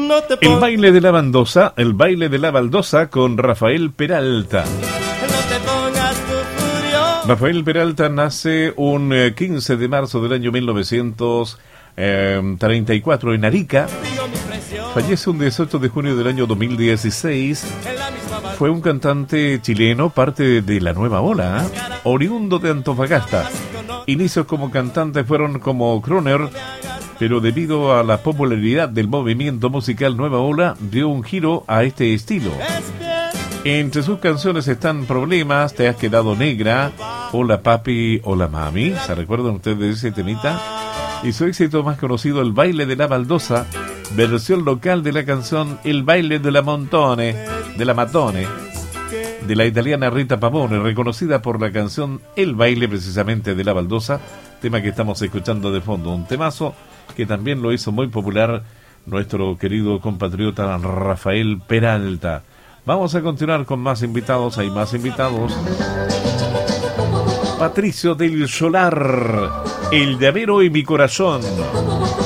El baile de la baldosa, el baile de la baldosa con Rafael Peralta. Rafael Peralta nace un 15 de marzo del año 1934 en Arica. Fallece un 18 de junio del año 2016. Fue un cantante chileno, parte de la nueva ola, oriundo de Antofagasta. Inicios como cantante fueron como crooner, pero debido a la popularidad del movimiento musical Nueva Ola, dio un giro a este estilo. Entre sus canciones están Problemas, Te has quedado negra, Hola papi, hola mami. ¿Se recuerdan ustedes de ese temita? Y su éxito más conocido, El baile de la baldosa, versión local de la canción El baile de la Matone, de la italiana Rita Pavone, reconocida por la canción El baile precisamente de la baldosa, tema que estamos escuchando de fondo, un temazo que también lo hizo muy popular nuestro querido compatriota Rafael Peralta. Vamos a continuar con más invitados, hay más invitados. Patricio del Solar, El llavero y mi corazón.